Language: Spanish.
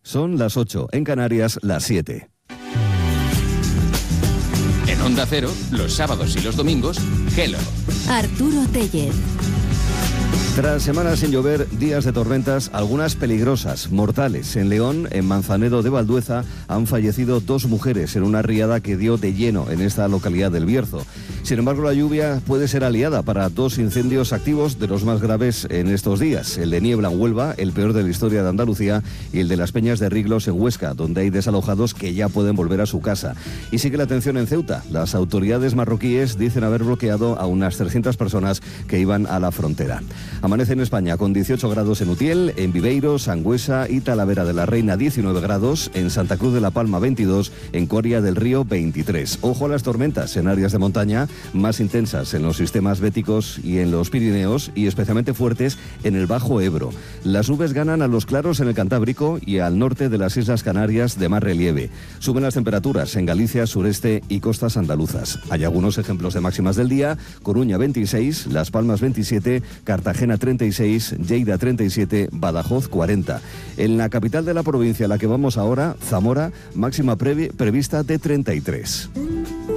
Son las 8, en Canarias las 7. En Onda Cero, los sábados y los domingos, Hello. Arturo Tellez. Tras semanas sin llover, días de tormentas, algunas peligrosas, mortales. En León, en Manzanedo de Valdueza, han fallecido 2 mujeres en una riada que dio de lleno en esta localidad del Bierzo. Sin embargo, la lluvia puede ser aliada para 2 incendios activos de los más graves en estos días. El de Niebla en Huelva, el peor de la historia de Andalucía, y el de las Peñas de Riglos en Huesca, donde hay desalojados que ya pueden volver a su casa. Y sigue la tensión en Ceuta. Las autoridades marroquíes dicen haber bloqueado a unas 300 personas que iban a la frontera. Amanece en España con 18 grados en Utiel, en Viveiro, Sangüesa y Talavera de la Reina 19 grados, en Santa Cruz de la Palma 22, en Coria del Río 23. Ojo a las tormentas en áreas de montaña, más intensas en los sistemas béticos y en los Pirineos, y especialmente fuertes en el Bajo Ebro. Las nubes ganan a los claros en el Cantábrico y al norte de las Islas Canarias de más relieve. Suben las temperaturas en Galicia, sureste y costas andaluzas. Hay algunos ejemplos de máximas del día: Coruña 26, Las Palmas 27, Cartagena 36, Lleida 37, Badajoz 40. En la capital de la provincia a la que vamos ahora, Zamora, máxima prevista de 33.